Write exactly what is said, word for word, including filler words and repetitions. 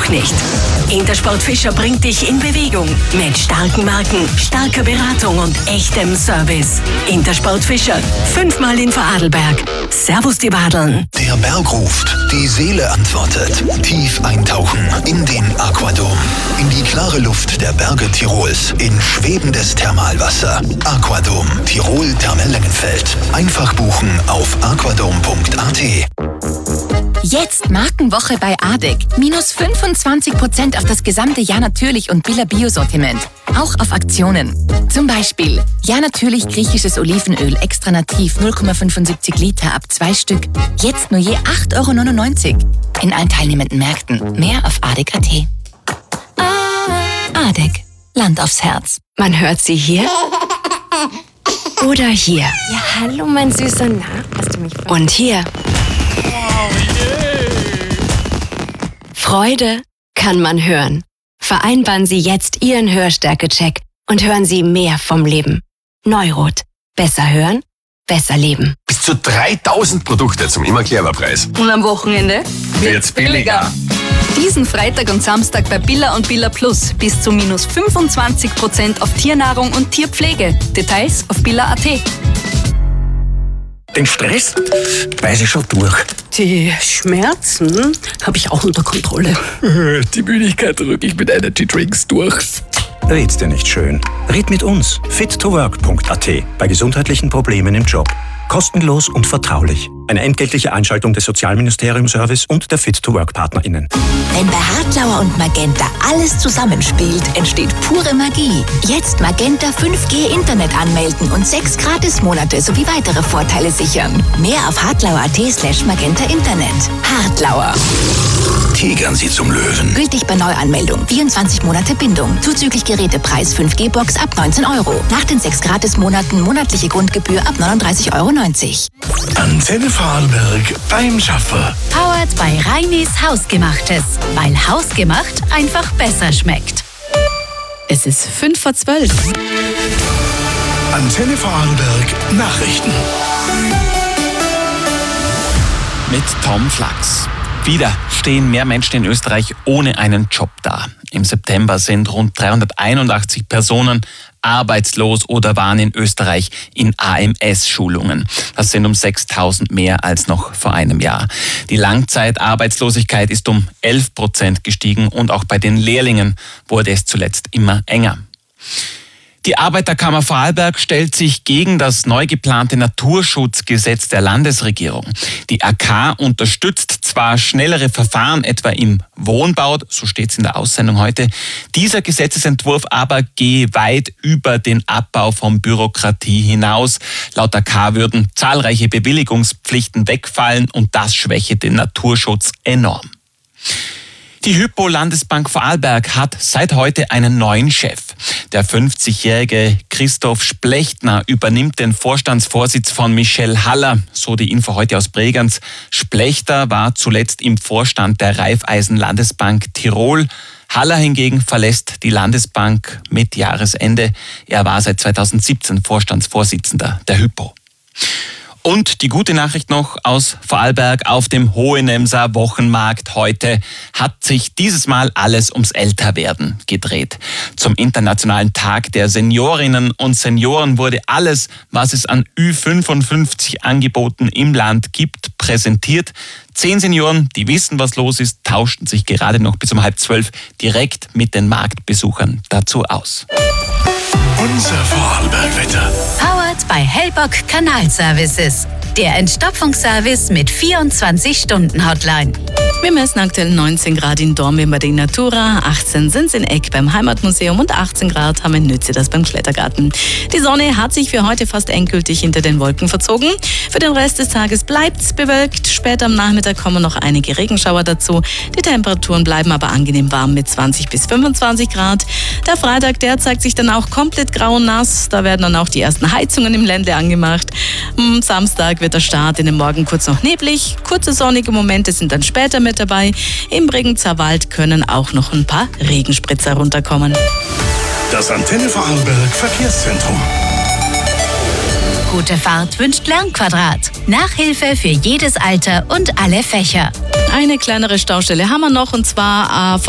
nicht. Intersport Fischer bringt dich in Bewegung mit starken Marken, starker Beratung und echtem Service. Intersport Fischer, fünfmal in Vorarlberg. Servus die Badeln. Der Berg ruft, die Seele antwortet. Tief eintauchen in den Aquadom. In die klare Luft der Berge Tirols. In schwebendes Thermalwasser. Aquadom, Tirol Thermelengenfeld. Einfach buchen auf aquadom punkt a t. Jetzt Markenwoche bei Adek. Minus fünfundzwanzig Prozent auf das gesamte Ja Natürlich und Billa Bio-Sortiment. Auch auf Aktionen. Zum Beispiel Ja Natürlich griechisches Olivenöl extra nativ null Komma fünfundsiebzig Liter ab zwei Stück. Jetzt nur je acht Euro neunundneunzig. In allen teilnehmenden Märkten. Mehr auf adek punkt a t. Adek. Land aufs Herz. Man hört sie hier oder hier. Ja, hallo, mein Süßer. Na, hast du mich ver- Und hier. Freude kann man hören. Vereinbaren Sie jetzt Ihren Hörstärke-Check und hören Sie mehr vom Leben. Neurot. Besser hören, besser leben. Bis zu dreitausend Produkte zum immer clever Preis. Und am Wochenende Wird's billiger. Diesen Freitag und Samstag bei Billa und Billa Plus bis zu minus fünfundzwanzig Prozent auf Tiernahrung und Tierpflege. Details auf billa punkt a t. Den Stress weiß ich schon durch. Die Schmerzen habe ich auch unter Kontrolle. Die Müdigkeit drücke ich mit Energy Drinks durch. Red's dir nicht schön. Red mit uns. fit to work punkt a t. Bei gesundheitlichen Problemen im Job. Kostenlos und vertraulich. Eine entgeltliche Einschaltung des Sozialministerium-Service und der Fit-to-Work-PartnerInnen. Wenn bei Hartlauer und Magenta alles zusammenspielt, entsteht pure Magie. Jetzt Magenta fünf G Internet anmelden und sechs Gratis-Monate sowie weitere Vorteile sichern. Mehr auf hartlauer punkt a t slash magenta Internet. Hartlauer. Tigern Sie zum Löwen. Gültig bei Neuanmeldung. vierundzwanzig Monate Bindung. Zuzüglich Gerätepreis fünf G Box ab neunzehn Euro. Nach den sechs Gratis-Monaten monatliche Grundgebühr ab neununddreißig Euro neunzig. Antenne Vorarlberg beim Schaffer. Powered bei Reinis Hausgemachtes. Weil hausgemacht einfach besser schmeckt. Es ist fünf vor zwölf. Antenne Vorarlberg Nachrichten. Mit Tom Flachs. Wieder stehen mehr Menschen in Österreich ohne einen Job da. Im September sind rund dreihunderteinundachtzig Personen arbeitslos oder waren in Österreich in A M S-Schulungen. Das sind um sechstausend mehr als noch vor einem Jahr. Die Langzeitarbeitslosigkeit ist um elf Prozent gestiegen und auch bei den Lehrlingen wurde es zuletzt immer enger. Die Arbeiterkammer Vorarlberg stellt sich gegen das neu geplante Naturschutzgesetz der Landesregierung. Die A K unterstützt zwar schnellere Verfahren, etwa im Wohnbau, so steht es in der Aussendung heute. Dieser Gesetzesentwurf aber gehe weit über den Abbau von Bürokratie hinaus. Laut A K würden zahlreiche Bewilligungspflichten wegfallen und das schwäche den Naturschutz enorm. Die Hypo Landesbank Vorarlberg hat seit heute einen neuen Chef. Der fünfzigjährige Christoph Splechtner übernimmt den Vorstandsvorsitz von Michel Haller, so die Info heute aus Bregenz. Splechter war zuletzt im Vorstand der Raiffeisen Landesbank Tirol. Haller hingegen verlässt die Landesbank mit Jahresende. Er war seit zweitausendsiebzehn Vorstandsvorsitzender der Hypo. Und die gute Nachricht noch aus Vorarlberg: Auf dem Hohenemser Wochenmarkt heute hat sich dieses Mal alles ums Älterwerden gedreht. Zum Internationalen Tag der Seniorinnen und Senioren wurde alles, was es an Ü fünfundfünfzig Angeboten im Land gibt, präsentiert. Zehn Senioren, die wissen, was los ist, tauschten sich gerade noch bis um halb zwölf direkt mit den Marktbesuchern dazu aus. Unser Vorarlberg-Wetter. Powered bei Hellbock Kanalservices. Der Entstopfungsservice mit vierundzwanzig-Stunden-Hotline. Wir messen aktuell neunzehn Grad in Dornbirn bei der Natura, achtzehn sind es in Eck beim Heimatmuseum und achtzehn Grad haben wir in Nütze das beim Klettergarten. Die Sonne hat sich für heute fast endgültig hinter den Wolken verzogen. Für den Rest des Tages bleibt es bewölkt. Später am Nachmittag kommen noch einige Regenschauer dazu. Die Temperaturen bleiben aber angenehm warm mit zwanzig bis fünfundzwanzig Grad. Der Freitag, der zeigt sich dann auch komplett grau und nass. Da werden dann auch die ersten Heizungen im Ländle angemacht. Am Samstag wird der Start in den Morgen kurz noch neblig. Kurze sonnige Momente sind dann später mit dabei. Im Bregenzer Wald können auch noch ein paar Regenspritzer runterkommen. Das Antenne Vorarlberg Verkehrszentrum. Gute Fahrt wünscht Lernquadrat. Nachhilfe für jedes Alter und alle Fächer. Eine kleinere Staustelle haben wir noch, und zwar äh,